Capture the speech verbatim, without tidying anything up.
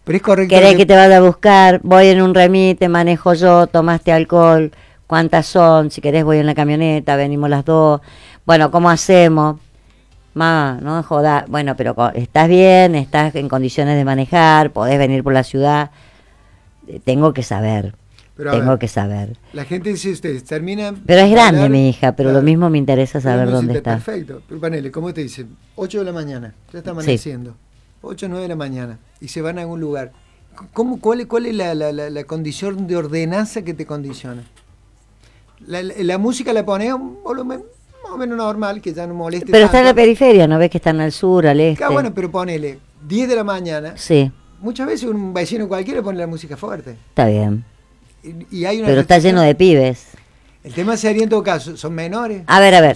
Pero es correcto. ¿Querés que... que te vaya a buscar? Voy en un remite, manejo yo, tomaste alcohol, ¿cuántas son? Si querés voy en la camioneta, venimos las dos. Bueno, ¿cómo hacemos? Ma, no joda. Bueno, pero estás bien, estás en condiciones de manejar, podés venir por la ciudad. Tengo que saber. Pero tengo ver, que saber. La gente dice, ustedes terminan... Pero es grande hablar, mi hija, pero claro, lo mismo me interesa saber dónde dice, está. Perfecto. Pero panele, ¿cómo te dicen? ocho de la mañana, ya está amaneciendo. Sí. ocho o nueve de la mañana. Y se van a algún lugar. ¿Cómo, cuál, es, ¿Cuál es la, la, la, la condición de ordenanza que te condiciona? La, la, la música la pones a un volumen más o menos normal, que ya no moleste Pero tanto. está en la periferia, ¿no ves que están al sur, al este? Ah, bueno, pero ponele diez de la mañana. Sí. Muchas veces un vecino cualquiera pone la música fuerte. Está bien. Y, y hay una pero está lleno de pibes. El tema sería en todo caso, ¿son menores? A ver, a ver.